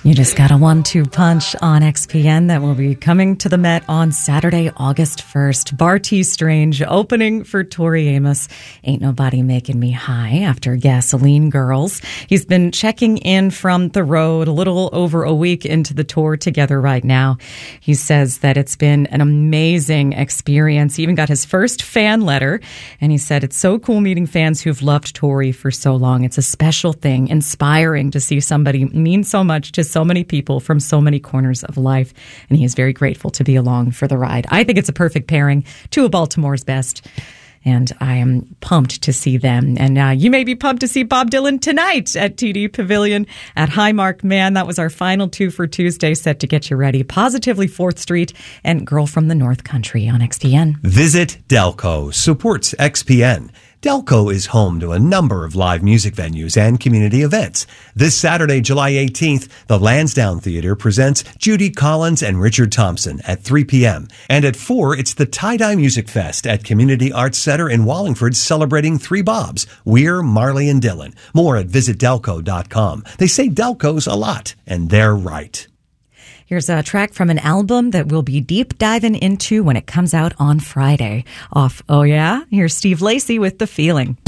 You just got a 1-2 punch on XPN that will be coming to the Met on Saturday, August 1st. Bartees Strange opening for Tori Amos. Ain't Nobody Making Me High after Gasoline Girls. He's been checking in from the road a little over a week into the tour together right now. He says that it's been an amazing experience. He even got his first fan letter, and he said it's so cool meeting fans who've loved Tori for so long. It's a special thing, inspiring to see somebody mean so much to so many people from so many corners of life, and he is very grateful to be along for the ride. I think it's a perfect pairing, two of Baltimore's best, and I am pumped to see them. And you may be pumped to see Bob Dylan tonight at TD Pavilion at Highmark. Man, that was our final two for Tuesday, set to get you ready. Positively 4th Street and Girl from the North Country on XPN. Visit Delco supports XPN. Delco is home to a number of live music venues and community events. This Saturday, July 18th, the Lansdowne Theater presents Judy Collins and Richard Thompson at 3 p.m. And at 4, it's the Tie-Dye Music Fest at Community Arts Center in Wallingford, celebrating 3 Bobs, Weir, Marley, and Dylan. More at visitdelco.com. They say Delco's a lot, and they're right. Here's a track from an album that we'll be deep diving into when it comes out on Friday. Oh yeah? Here's Steve Lacy with The Feeling.